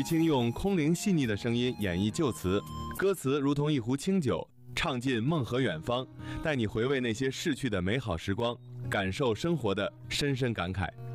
清用空灵细腻的声音演绎旧词，歌词如同一壶清酒，唱尽梦和远方，带你回味那些逝去的美好时光，感受生活的深深感慨。